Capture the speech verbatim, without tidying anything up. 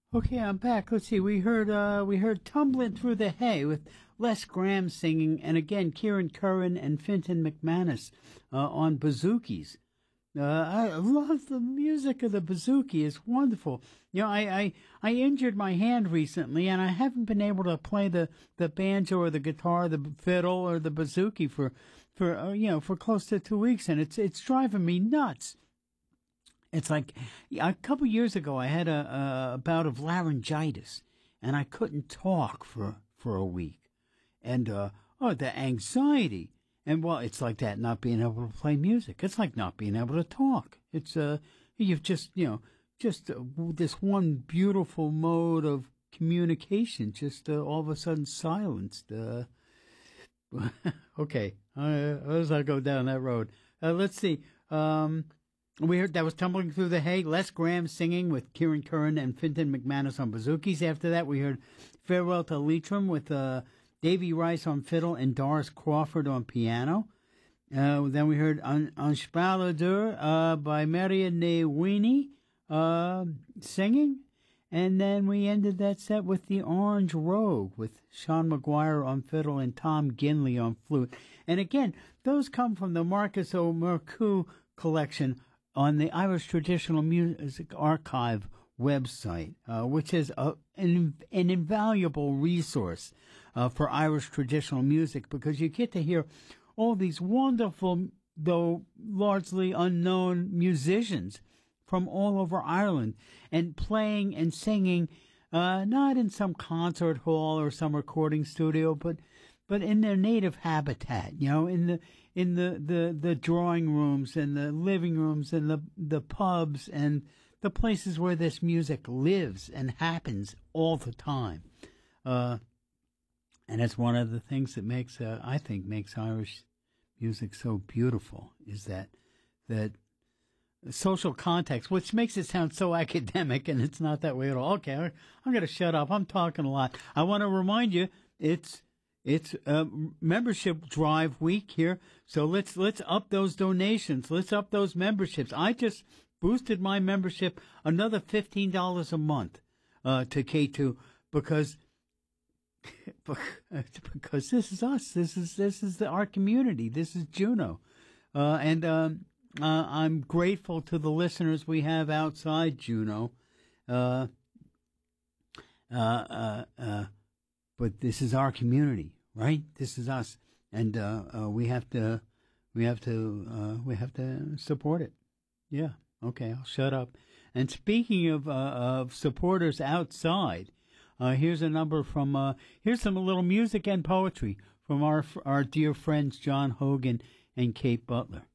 Okay, I'm back. Let's see. We heard uh, we heard "Tumbling Through the Hay" with Les Graham singing, and again Kieran Curran and Finton McManus uh, on bouzoukis. Uh, I love the music of the bouzouki. It's wonderful. You know, I, I I injured my hand recently, and I haven't been able to play the, the banjo or the guitar, the fiddle or the bouzouki for for uh, you know for close to two weeks, and it's it's driving me nuts. It's like a couple years ago, I had a, a bout of laryngitis, and I couldn't talk for for a week, and uh, oh, the anxiety, and well, it's like that not being able to play music. It's like not being able to talk. It's uh, you've just you know just uh, this one beautiful mode of communication, just uh, all of a sudden silenced. Uh, okay, uh, as I go down that road, uh, let's see. Um, We heard that was "Tumbling Through the Hay," Les Graham singing with Kieran Curran and Finton McManus on bouzoukis. After that, we heard "Farewell to Leitrim" with uh, Davy Rice on fiddle and Doris Crawford on piano. Uh, then we heard "Un Spaladur" uh, by Marianne Weenie uh, singing. And then we ended that set with "The Orange Rogue" with Sean McGuire on fiddle and Tom Ginley on flute. And again, those come from the Marcus O'Mercu collection on the Irish Traditional Music Archive website, uh, which is a, an, an invaluable resource uh, for Irish traditional music, because you get to hear all these wonderful, though largely unknown musicians from all over Ireland, and playing and singing, uh, not in some concert hall or some recording studio, but but in their native habitat, you know, in the in the, the, the drawing rooms and the living rooms and the the pubs and the places where this music lives and happens all the time. Uh, and it's one of the things that makes, uh, I think, makes Irish music so beautiful, is that that social context, which makes it sound so academic, and it's not that way at all. Okay, I'm going to shut up. I'm talking a lot. I want to remind you, it's It's a membership drive week here, so let's let's up those donations. Let's up those memberships. I just boosted my membership another fifteen dollars a month uh, to K two because because this is us. This is this is the, our community. This is Juneau, uh, and um, uh, I'm grateful to the listeners we have outside Juneau. Uh, uh, uh, uh, But this is our community, right? This is us, and uh, uh, we have to, we have to, uh, we have to support it. Yeah. Okay, I'll shut up. And speaking of uh, of supporters outside, uh, here's a number from. Uh, here's some little music and poetry from our our dear friends John Hogan and Kate Butler.